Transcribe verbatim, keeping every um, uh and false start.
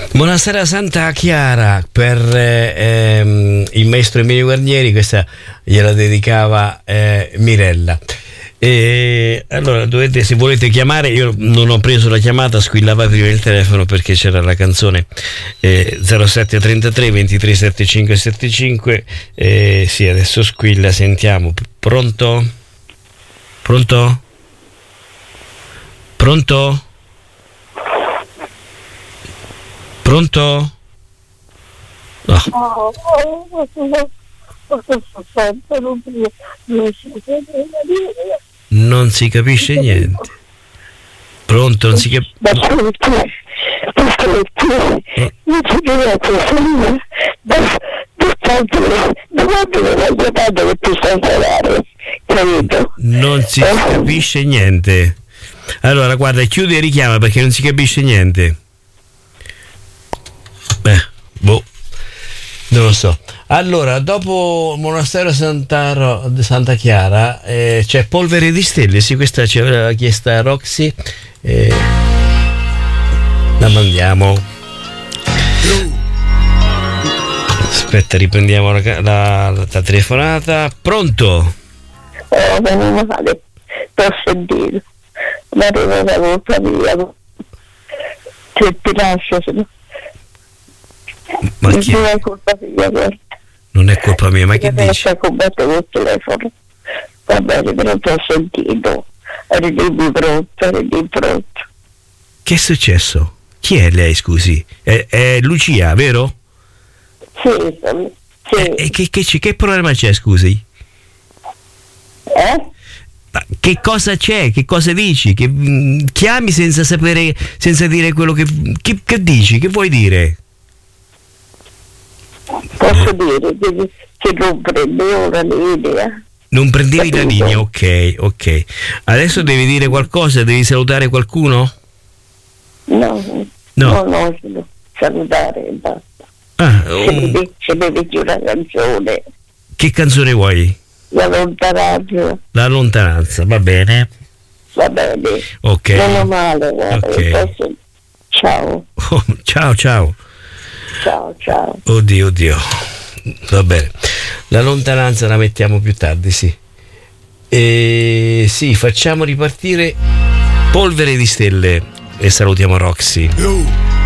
Buonasera Santa Chiara per eh, ehm, il maestro Emilio Guarnieri, questa gliela dedicava eh, Mirella. E allora dovete, se volete chiamare, io non ho preso la chiamata, squillava prima il telefono perché c'era la canzone eh, zero sette trentatré ventitré settantacinque settantacinque. Eh, sì, adesso squilla, sentiamo. Pronto? Pronto? Pronto? Pronto? No. Non si capisce niente. Pronto? Non si capisce. Non si capisce niente. Allora guarda, chiudi e richiama perché non si capisce niente. Beh, boh, non lo so. Allora, dopo il monastero Santa, Ro- Santa Chiara eh, c'è Polvere di Stelle. Sì, questa ci aveva chiesta Roxy. Eh, la mandiamo. Aspetta, riprendiamo la, la, la telefonata. Pronto? Oh, meno male, posso dire. Ma arriva la volta via. Che ti lascio, se no. Ma chi? Non è colpa mia, guarda. Non è colpa mia, ma che perché dici? sta combattendo il telefono. Va bene, però ti ho sentito. Eri lì pronto, eri lì pronto. Che è successo? Chi è lei, scusi? È, è Lucia, vero? Sì, sì. E, e che, che, c'è- che problema c'è, scusi? Eh? Ma che cosa c'è? Che cosa dici? Che mm, chiami senza sapere, senza dire quello che, che, che dici? Che vuoi dire? Posso dire che, che non prende ora l'idea. Non prendevi la linea, ok, ok. Adesso devi dire qualcosa, devi salutare qualcuno? No, No. no, no, no, salutare e basta. Ah, Se um, mi se mi metti una canzone, che canzone vuoi? la lontananza, La lontananza, va bene. va bene. Ok. Meno male, guarda, Ok. io posso- ciao, Oh, ciao, ciao. ciao, ciao. Oddio, oddio. Va bene. La lontananza la mettiamo più tardi, sì. E sì, facciamo ripartire Polvere di Stelle e salutiamo Roxy.